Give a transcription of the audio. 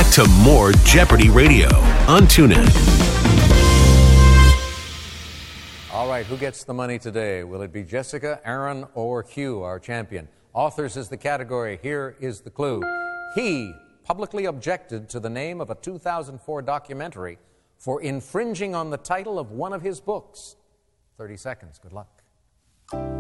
back to more Jeopardy Radio on TuneIn. All right, who gets the money today? Will it be Jessica, Aaron, or Hugh, our champion? Authors is the category. Here is the clue. He publicly objected to the name of a 2004 documentary for infringing on the title of one of his books. 30 seconds. Good luck.